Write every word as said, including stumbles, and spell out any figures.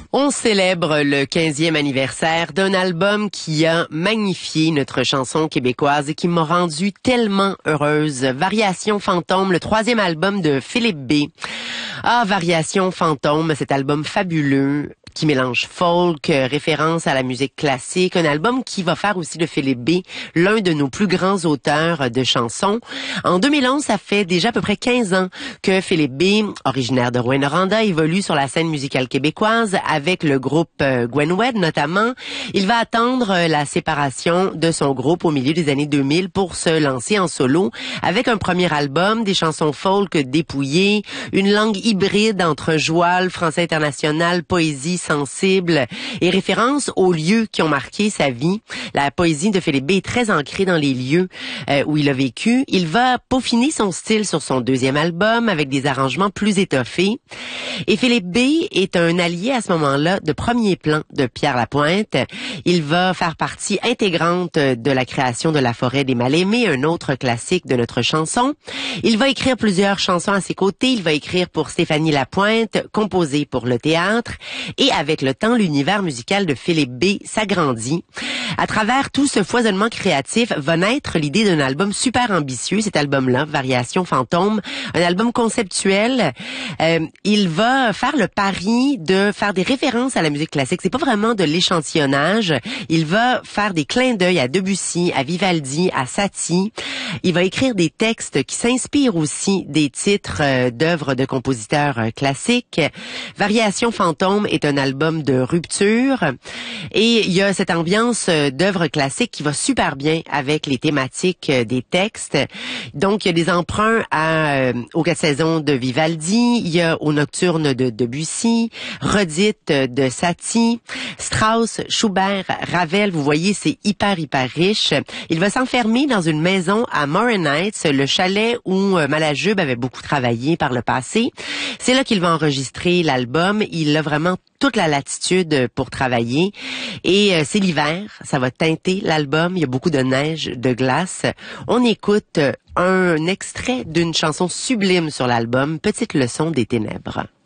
On célèbre le quinzième anniversaire d'un album qui a magnifié notre chanson québécoise et qui m'a rendue tellement heureuse. Variation Fantôme, le troisième album de Philippe B. Ah, Variation Fantôme, cet album fabuleux qui mélange folk, référence à la musique classique, un album qui va faire aussi de Philippe B l'un de nos plus grands auteurs de chansons. En deux mille onze, ça fait déjà à peu près quinze ans que Philippe B, originaire de Rouyn-Noranda, évolue sur la scène musicale québécoise avec le groupe Gwen Wed notamment. Il va attendre la séparation de son groupe au milieu des années deux mille pour se lancer en solo avec un premier album, des chansons folk dépouillées, une langue hybride entre joual, français international, poésie sensible et référence aux lieux qui ont marqué sa vie. La poésie de Philippe B est très ancrée dans les lieux euh, où il a vécu. Il va peaufiner son style sur son deuxième album avec des arrangements plus étoffés. Et Philippe B est un allié à ce moment-là de premier plan de Pierre Lapointe. Il va faire partie intégrante de la création de La Forêt des Mal-Aimés, un autre classique de notre chanson. Il va écrire plusieurs chansons à ses côtés. Il va écrire pour Stéphanie Lapointe, composer pour le théâtre. Et avec le temps, l'univers musical de Philippe B s'agrandit. À travers tout ce foisonnement créatif va naître l'idée d'un album super ambitieux, cet album-là, Variation Fantôme, un album conceptuel. Euh, il va faire le pari de faire des références à la musique classique. C'est pas vraiment de l'échantillonnage. Il va faire des clins d'œil à Debussy, à Vivaldi, à Satie. Il va écrire des textes qui s'inspirent aussi des titres euh, d'œuvres de compositeurs euh, classiques. Variation Fantôme est un album de rupture et il y a cette ambiance d'œuvres classiques qui va super bien avec les thématiques des textes. Donc, il y a des emprunts à, euh, aux quatre saisons de Vivaldi, il y a aux nocturnes de Debussy, redites de Satie, Strauss, Schubert, Ravel. Vous voyez, c'est hyper, hyper riche. Il va s'enfermer dans une maison à Morin Heights, le chalet où euh, Malajube avait beaucoup travaillé par le passé. C'est là qu'il va enregistrer l'album. Il a vraiment toute la latitude pour travailler. Et euh, c'est l'hiver, ça va teinter l'album. Il y a beaucoup de neige, de glace. On écoute un extrait d'une chanson sublime sur l'album, Petite leçon des ténèbres.